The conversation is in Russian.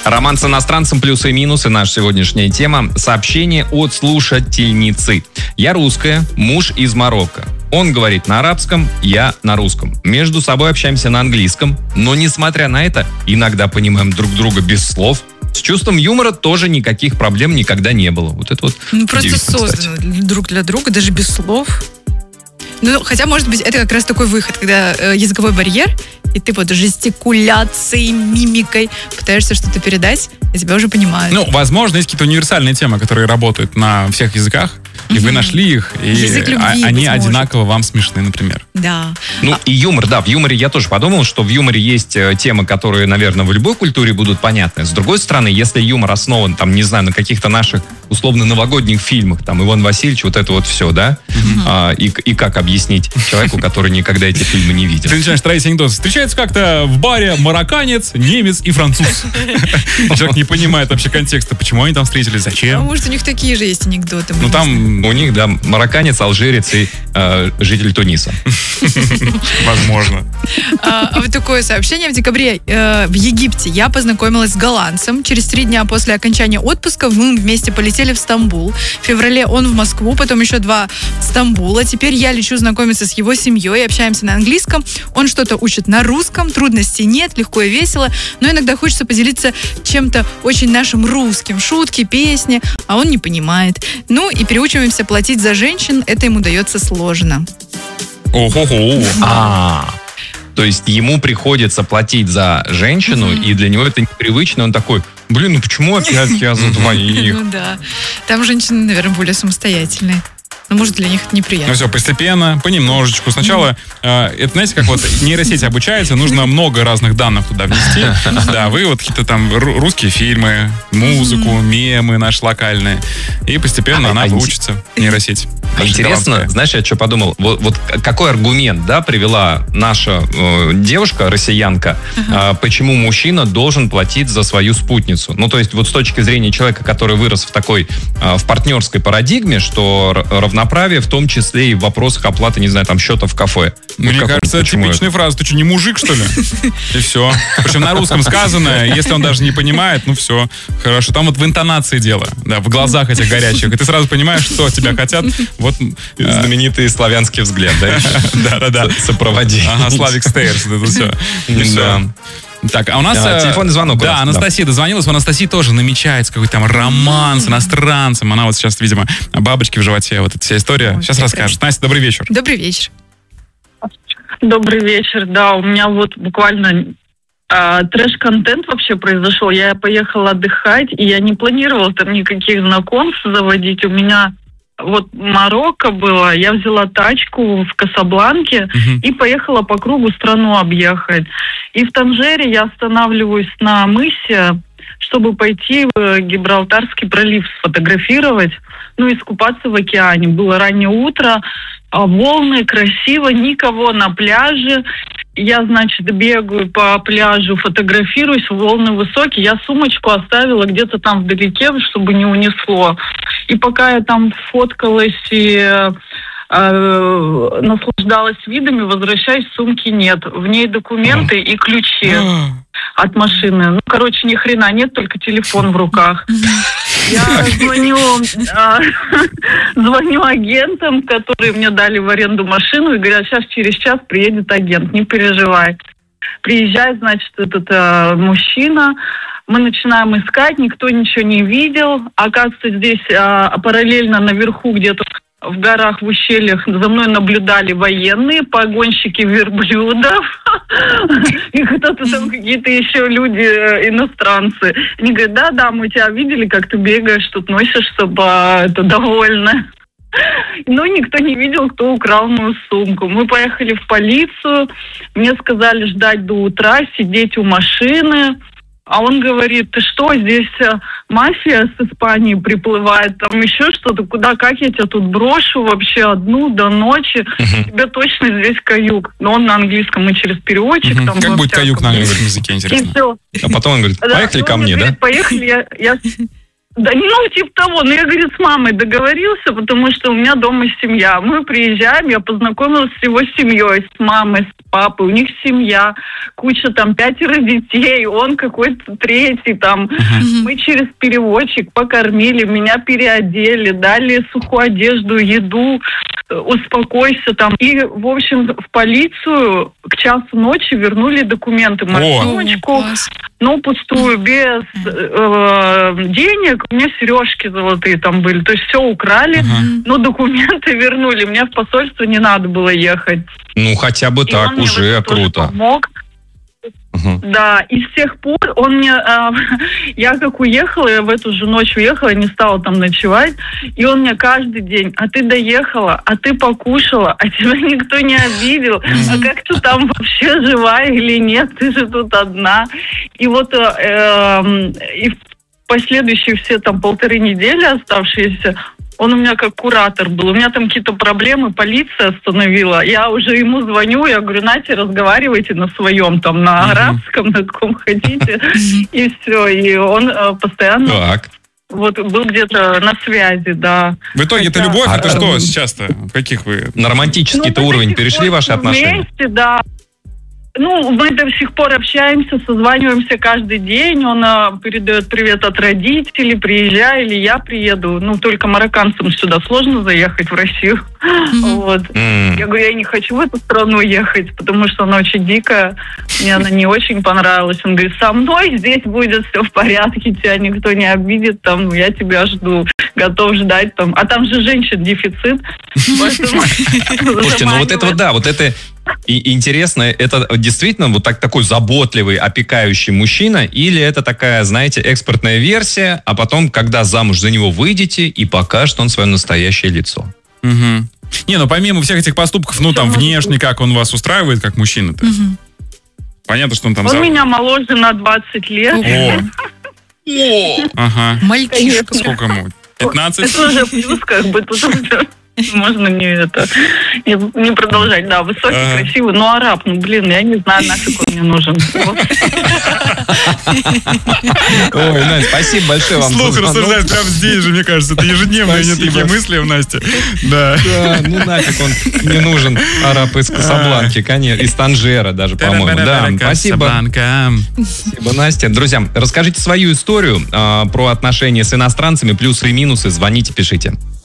Роман с иностранцем, плюсы и минусы. Наша сегодняшняя тема. Сообщение от слушательницы. Я русская, муж из Марокко. Он говорит на арабском, я на русском. Между собой общаемся на английском, но, несмотря на это, иногда понимаем друг друга без слов. С чувством юмора тоже никаких проблем никогда не было. Вот это вот просто создано друг для друга, даже без слов. Ну, хотя, может быть, это как раз такой выход, когда языковой барьер, и ты вот жестикуляцией, мимикой пытаешься что-то передать, и тебя уже понимают. Ну, возможно, есть какие-то универсальные темы, которые работают на всех языках, и вы нашли их, и любви, они одинаково вам смешны, например. Да. Ну, и юмор, да, в юморе я тоже подумал, что в юморе есть темы, которые, наверное, в любой культуре будут понятны. С другой стороны, если юмор основан, там, не знаю, на каких-то наших, условно, новогодних фильмах, там, Иван Васильевич, вот это вот все, да? И как объяснить человеку, который никогда эти фильмы не видел? Ты начинаешь тратить анекдоты. Встречается как-то в баре марокканец, немец и француз. Человек не понимает вообще контекста, почему они там встретились, зачем. А может, у них такие же есть анекдоты. Ну, там у них, да, марокканец, алжирец и житель Туниса. Возможно. Вот такое сообщение. В декабре в Египте я познакомилась с голландцем. Через 3 дня после окончания отпуска мы вместе полетели в Стамбул. В феврале он в Москву, потом еще 2 в Стамбула. Теперь я лечу знакомиться с его семьей, общаемся на английском. Он что-то учит на русском, трудностей нет, легко и весело. Но иногда хочется поделиться чем-то очень нашим русским. Шутки, песни, а он не понимает. Ну и переучиваемся платить за женщин. Это ему дается сложно. Ого-го. То есть ему приходится платить за женщину, и для него это непривычно. Он такой, блин, ну почему опять я за двоих? Ну да. Там женщины, наверное, более самостоятельные. Но, может, для них это неприятно. Ну все, постепенно, понемножечку. Сначала, это, знаете, как вот нейросеть обучается, нужно много разных данных туда внести. Да, вы вот какие-то там русские фильмы, музыку, мемы наши локальные. И постепенно она выучится, нейросеть. Интересно, знаешь, я что подумал? Вот какой аргумент, да, привела наша девушка, россиянка, почему мужчина должен платить за свою спутницу? Ну, то есть, вот с точки зрения человека, который вырос в такой, в партнерской парадигме, что равноправие, в том числе и в вопросах оплаты, не знаю, там, счета в кафе. Мне кажется, это типичная фраза. Ты что, не мужик, что ли? И все. Причем на русском сказано, если он даже не понимает, ну все, хорошо. Там вот в интонации дело, да, в глазах этих горячих. И ты сразу понимаешь, что от тебя хотят. Вот знаменитый славянский взгляд, да? Да-да-да. Сопроводи. Ага, Славик Стейрс, это все. Да. Так, а у нас... телефонный звонок. Да, Анастасия дозвонилась. У Анастасии тоже намечается какой-то там роман с иностранцем. Она вот сейчас, видимо, бабочки в животе. Вот эта вся история. Сейчас расскажет. Настя, добрый вечер. Добрый вечер. Добрый вечер. Да, у меня вот буквально трэш-контент вообще произошел. Я поехала отдыхать, и я не планировала там никаких знакомств заводить. У меня вот Марокко было, я взяла тачку в Касабланке и поехала по кругу страну объехать. И в Танжере я останавливаюсь на мысе, чтобы пойти в Гибралтарский пролив сфотографировать, ну и искупаться в океане. Было раннее утро, волны, красиво, никого на пляже. Я, значит, бегаю по пляжу, фотографируюсь, волны высокие. Я сумочку оставила где-то там вдалеке, чтобы не унесло. И пока я там фоткалась и наслаждалась видами, возвращаюсь, сумки нет. В ней документы и ключи от машины. Ну, короче, ни хрена нет, только телефон в руках. Я звоню агентам, которые мне дали в аренду машину, и говорят, сейчас через час приедет агент, не переживай. Приезжает, значит, этот мужчина, мы начинаем искать, никто ничего не видел. Оказывается, здесь параллельно наверху где-то в горах, в ущельях за мной наблюдали военные, погонщики верблюдов, и кто-то там, какие-то еще люди, иностранцы. Они говорят, да, мы тебя видели, как ты бегаешь, тут носишься, это довольно. Но никто не видел, кто украл мою сумку. Мы поехали в полицию, мне сказали ждать до утра, сидеть у машины. А он говорит, ты что, здесь мафия с Испании приплывает, там еще что-то, куда, как я тебя тут брошу вообще одну до ночи, тебе точно здесь каюк. Но он на английском, мы через переводчик. Там как будет каюк на английском языке, интересно? А потом он говорит, поехали ко мне, да? Поехали, Да, ну, типа того. Но я, говорит, с мамой договорился, потому что у меня дома семья. Мы приезжаем, я познакомилась с его семьей, с мамой, с папой. У них семья, куча там 5 детей, он какой-то 3 там. Мы через переводчик покормили, меня переодели, дали сухую одежду, еду, успокойся там. И, в общем, в полицию к часу ночи вернули документы. Мою сумочку, но пустую, без денег. У меня сережки золотые там были. То есть все украли, но документы вернули. Мне в посольство не надо было ехать. Ну, хотя бы так, уже круто. Помог. Да, и с тех пор он мне... я как уехала, я в эту же ночь уехала, не стала там ночевать, и он мне каждый день: а ты доехала, а ты покушала, а тебя никто не обидел, а как ты там вообще живая или нет, ты же тут одна. И вот и в последующие все там 1,5 недели оставшиеся, он у меня как куратор был. У меня там какие-то проблемы, полиция остановила. Я уже ему звоню, я говорю: Натя, разговаривайте на своем, там, на арабском, на каком хотите. И все. И он постоянно... Так. Вот был где-то на связи, да. В итоге это любовь, это что сейчас-то? В каких вы... На романтический-то уровень перешли ваши отношения? Вместе, да. Ну, мы до сих пор общаемся, созваниваемся каждый день. Он передает привет от родителей, приезжай, или я приеду. Ну, только марокканцам сюда сложно заехать, в Россию. Вот. Я говорю, я не хочу в эту страну ехать, потому что она очень дикая. Мне она не очень понравилась. Он говорит: со мной здесь будет все в порядке, тебя никто не обидит, там, я тебя жду, готов ждать там. А там же женщин дефицит. Слушайте, ну вот это вот, да, вот это... И интересно, это действительно вот такой заботливый, опекающий мужчина, или это такая, знаете, экспортная версия, а потом, когда замуж за него выйдете, и покажет он свое настоящее лицо? Не, ну помимо всех этих поступков, ну там внешне, как он вас устраивает, как мужчина-то? Понятно, что он там... Он меня моложе на 20 лет. Ага. Мальчишка. Сколько ему? 15? Это уже плюс, как бы, тут уже... Можно не продолжать. Да, высокий, красивый, но араб. Ну, блин, я не знаю, нафиг он мне нужен. Ой, Настя, спасибо большое вам. Слух рассуждает прямо здесь же, мне кажется. Это ежедневные такие мысли в Насте. Да. Ну нафиг он не нужен, араб из Касабланки, конечно, из Танжера даже, по-моему. Да, спасибо. Спасибо, Настя. Друзья, расскажите свою историю про отношения с иностранцами, плюсы и минусы. Звоните, пишите.